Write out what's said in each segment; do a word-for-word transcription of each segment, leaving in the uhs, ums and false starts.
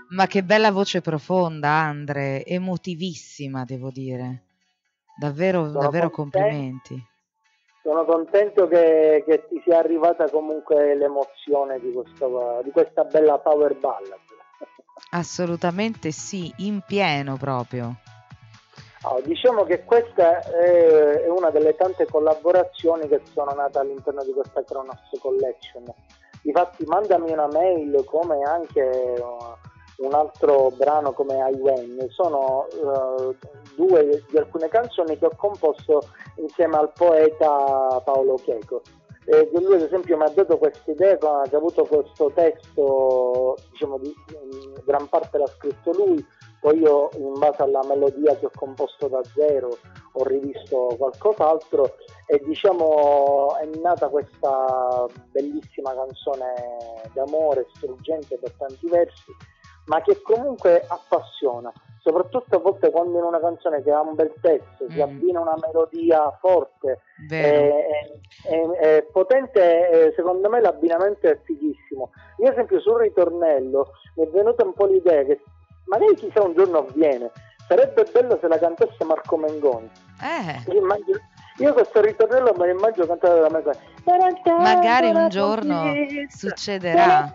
Ma che bella voce profonda, Andre, emotivissima, devo dire. Davvero, Sono davvero contento, complimenti. sono contento che, che ti sia arrivata comunque l'emozione di, questo, di questa bella power ballad. Assolutamente sì, in pieno proprio. Oh, diciamo che questa è, è una delle tante collaborazioni che sono nate all'interno di questa Kronos Collection. Difatti mandami una mail, come anche uh, un altro brano come I When, sono uh, due di alcune canzoni che ho composto insieme al poeta Paolo Checo. E lui ad esempio mi ha dato questa idea, che ha avuto questo testo, diciamo, di, in gran parte l'ha scritto lui, poi io in base alla melodia che ho composto da zero ho rivisto qualcos'altro e diciamo è nata questa bellissima canzone d'amore, struggente per tanti versi, ma che comunque appassiona, soprattutto a volte quando in una canzone che ha un bel testo mm. si abbina una melodia forte e, e, e potente, e secondo me l'abbinamento è fighissimo. Io ad esempio sul ritornello mi è venuta un po' l'idea che magari chissà un giorno avviene, sarebbe bello se la cantasse Marco Mengoni. Eh. Io, immagino, io questo ritornello me lo immagino cantato dalla mia cosa. Magari un giorno succederà.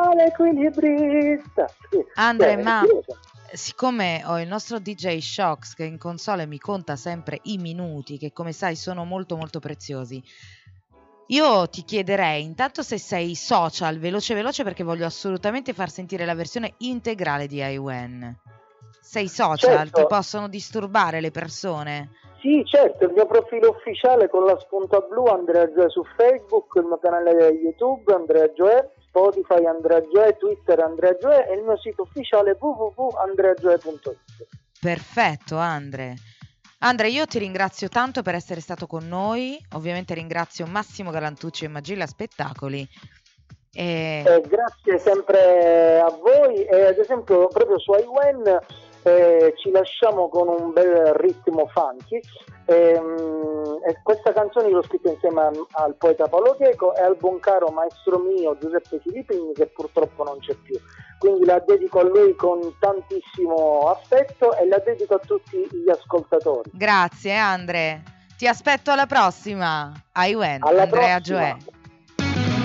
Andre, cioè, ma siccome ho il nostro D J Shocks che in console mi conta sempre i minuti, che come sai sono molto molto preziosi, io ti chiederei intanto se sei social, veloce veloce, perché voglio assolutamente far sentire la versione integrale di I When. Sei social? Certo. Ti possono disturbare le persone? Sì, certo, il mio profilo ufficiale con la spunta blu, Andrea Gioè su Facebook, il mio canale YouTube, Andrea Gioè, Spotify, Andrea Gioè, Twitter, Andrea Gioè e il mio sito ufficiale w w w punto andrea gioè punto it. Perfetto, Andre. Andre, io ti ringrazio tanto per essere stato con noi, ovviamente ringrazio Massimo Galantucci e Magilla Spettacoli. E... Eh, grazie sempre a voi e ad esempio proprio su I When eh, ci lasciamo con un bel ritmo funky e, um, e questa canzone l'ho scritta insieme a, al poeta Paolo Checo e al buon caro maestro mio Giuseppe Filippini, che purtroppo non c'è più, quindi la dedico a lui con tantissimo affetto e la dedico a tutti gli ascoltatori. Grazie Andre, ti aspetto alla prossima. I When, alla Andrea prossima. Gioè.